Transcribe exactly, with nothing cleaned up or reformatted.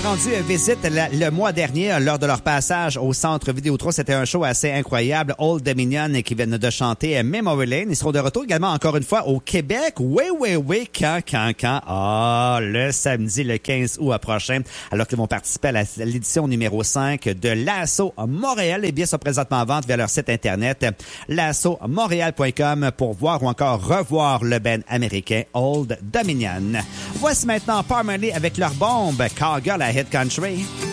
rendu visite la, le mois dernier lors de leur passage au Centre Vidéotron. C'était un show assez incroyable. Old Dominion qui viennent de chanter Memory Lane. Ils seront de retour également encore une fois au Québec. Oui, oui, oui. Quand, quand, quand? Ah, le samedi, le quinze août prochain. Alors qu'ils vont participer à, la, à l'édition numéro cinq de l'Assaut Montréal. Les billets sont présentement en vente via leur site internet l'assaut montréal point com pour voir ou encore revoir le band américain Old Dominion. Voici maintenant Parmalee avec leur bombe Cowgirl à Hit Country.